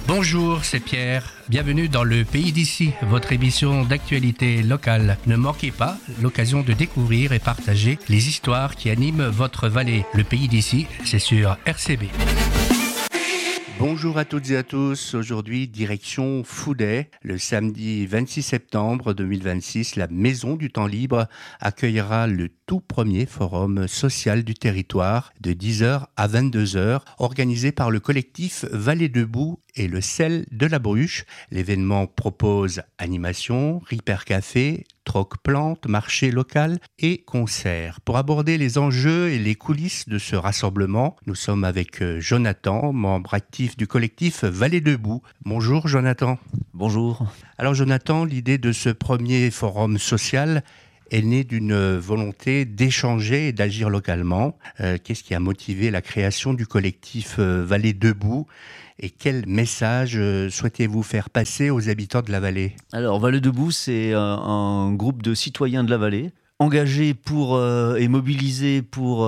Bonjour, c'est Pierre. Bienvenue dans Le Pays d'ici, votre émission d'actualité locale. Ne manquez pas l'occasion de découvrir et partager les histoires qui animent votre vallée. Le Pays d'ici, c'est sur RCB. Bonjour à toutes et à tous. Aujourd'hui, direction Fouday. Le samedi 26 septembre 2026, la Maison du Temps Libre accueillera le tout premier forum social du territoire de 10h à 22h, organisé par le collectif Vallée Debout et le sel de la Bruche. L'événement propose animation, Ripper Café, troc-plante, marché local et concerts. Pour aborder les enjeux et les coulisses de ce rassemblement, nous sommes avec Jonathan, membre actif du collectif Vallée Debout. Bonjour Jonathan. Bonjour. Alors Jonathan, l'idée de ce premier forum social est née d'une volonté d'échanger et d'agir localement. Qu'est-ce qui a motivé la création du collectif Vallée Debout ? Et quel message souhaitez-vous faire passer aux habitants de la vallée ? Alors, Vallée Debout, c'est un groupe de citoyens de la vallée, engagés pour et mobilisés pour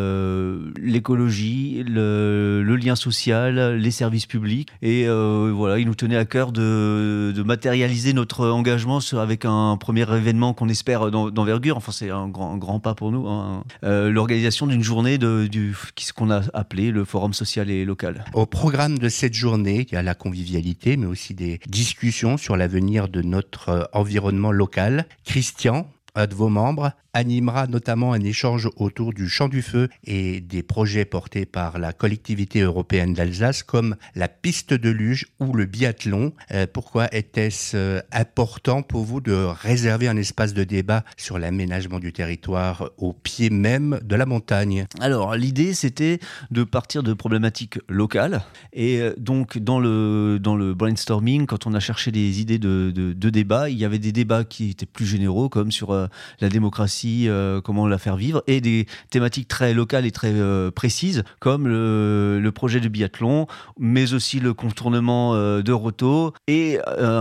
l'écologie, le lien social, les services publics. Et voilà, il nous tenait à cœur de matérialiser notre engagement avec un premier événement qu'on espère d'envergure. Enfin, c'est un grand pas pour nous. L'organisation d'une journée ce qu'on a appelé le Forum social et local. Au programme de cette journée, il y a la convivialité, mais aussi des discussions sur l'avenir de notre environnement local. Christian, un de vos membres, animera notamment un échange autour du Chant du Feu et des projets portés par la collectivité européenne d'Alsace comme la piste de luge ou le biathlon. Pourquoi était-ce important pour vous de réserver un espace de débat sur l'aménagement du territoire au pied même de la montagne ? Alors, l'idée, c'était de partir de problématiques locales. Et donc, dans le brainstorming, quand on a cherché des idées de débat, il y avait des débats qui étaient plus généraux, comme sur la démocratie, comment la faire vivre, et des thématiques très locales et très précises, comme le projet de biathlon, mais aussi le contournement de Roto, et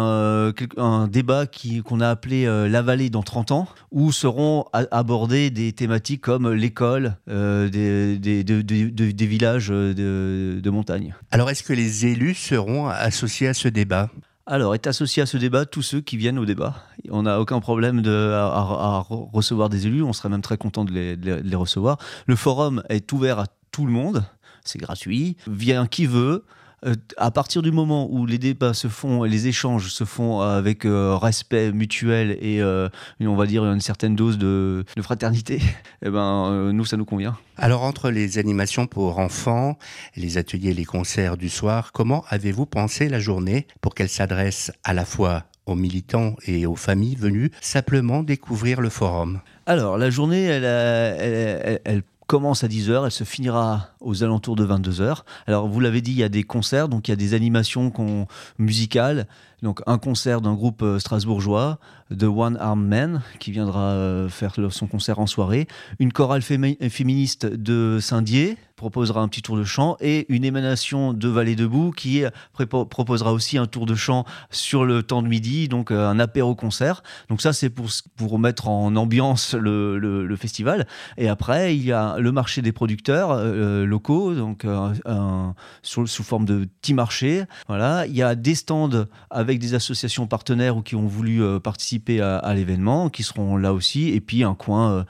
un débat qu'on a appelé La Vallée dans 30 ans, où seront abordées des thématiques comme l'école des villages de montagne. Alors, est-ce que les élus seront associés à ce débat ? Alors, est associé à ce débat tous ceux qui viennent au débat. On n'a aucun problème à recevoir des élus, on serait même très content de les recevoir. Le forum est ouvert à tout le monde, c'est gratuit, vient qui veut. À partir du moment où les débats se font et les échanges se font avec respect mutuel et on va dire une certaine dose de fraternité, nous ça nous convient. Alors entre les animations pour enfants, les ateliers et les concerts du soir, comment avez-vous pensé la journée pour qu'elle s'adresse à la fois aux militants et aux familles venues simplement découvrir le forum ? Alors la journée, elle commence à 10h, elle se finira aux alentours de 22h. Alors, vous l'avez dit, il y a des concerts, donc il y a des animations musicales. Donc, un concert d'un groupe strasbourgeois, The One Armed Man, qui viendra faire son concert en soirée. Une chorale féministe de Saint-Dié proposera un petit tour de chant, et une émanation de Vallée Debout qui proposera aussi un tour de chant sur le temps de midi, donc un apéro-concert. Donc ça, c'est pour mettre en ambiance le festival. Et après, il y a le marché des producteurs locaux, donc sous forme de petit marché. Voilà. Il y a des stands avec des associations partenaires ou qui ont voulu participer à l'événement, qui seront là aussi, et puis un coin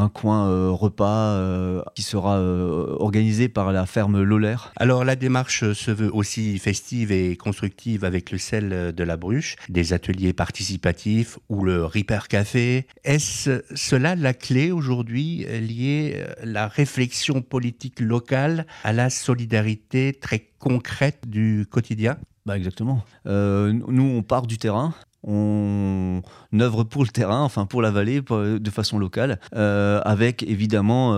repas qui sera organisé par la ferme Lolaire. Alors la démarche se veut aussi festive et constructive avec le sel de la Bruche, des ateliers participatifs ou le Ripper Café. Est-ce cela la clé aujourd'hui, liée la réflexion politique locale à la solidarité très concrète du quotidien ? Exactement. Nous, on part du terrain. On œuvre pour le terrain, enfin pour la vallée, de façon locale, avec évidemment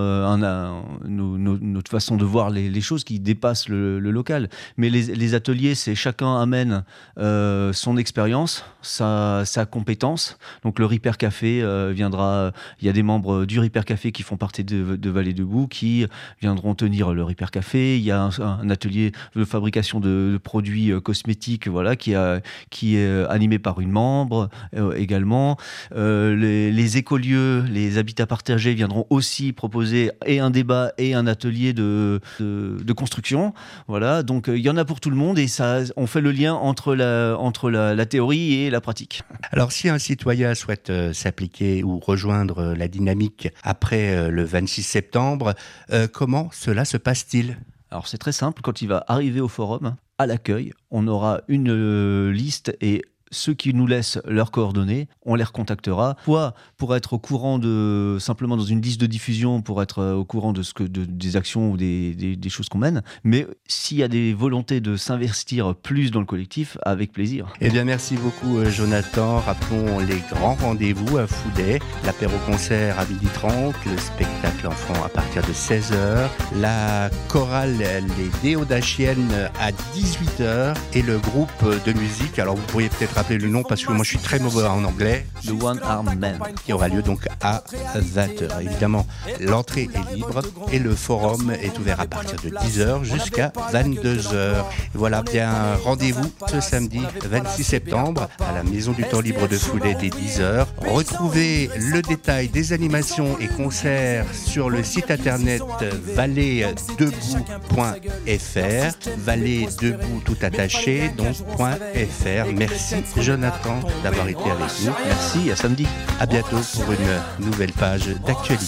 notre façon de voir les choses qui dépassent le local. Mais les ateliers, c'est chacun amène son expérience, sa compétence. Donc le Ripper Café viendra. Il y a des membres du Ripper Café qui font partie de Vallée Debout qui viendront tenir le Ripper Café. Il y a un atelier de fabrication de produits cosmétiques, voilà, qui est animé par une membre membres également. Les écolieux, les habitats partagés viendront aussi proposer et un débat et un atelier de construction. Voilà, donc il y en a pour tout le monde et ça, on fait le lien entre la théorie et la pratique. Alors si un citoyen souhaite s'appliquer ou rejoindre la dynamique après le 26 septembre, comment cela se passe-t-il ? Alors c'est très simple, quand il va arriver au forum, à l'accueil, on aura une liste et ceux qui nous laissent leurs coordonnées, on les recontactera, soit pour être au courant simplement dans une liste de diffusion, pour être au courant des actions ou des choses qu'on mène, mais s'il y a des volontés de s'investir plus dans le collectif, avec plaisir. Eh bien, merci beaucoup Jonathan. Rappelons les grands rendez-vous à Fouday, l'apéro-concert à 12h30, le spectacle enfant à partir de 16h, la chorale Les Déodachiennes à 18h et le groupe de musique, alors vous pourriez peut-être rappeler le nom parce que moi je suis très mauvais en anglais. The One Arm Man. Qui aura lieu donc à 20h. Évidemment, l'entrée est libre et le forum est ouvert à partir de 10h jusqu'à 22h. Voilà, bien rendez-vous ce samedi 26 septembre à la Maison du Temps Libre de Fouday dès 10h. Retrouvez le détail des animations et concerts sur le site internet valleedebout.fr. Valleedebout tout attaché, donc .fr. Merci Jonathan d'avoir été avec nous. Merci, à samedi. À bientôt pour une nouvelle page d'actualité.